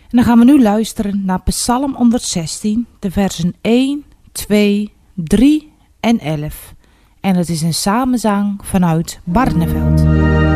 En dan gaan we nu luisteren naar Psalm 116, de versen 1, 2, 3 en 11. En het is een samenzang vanuit Barneveld.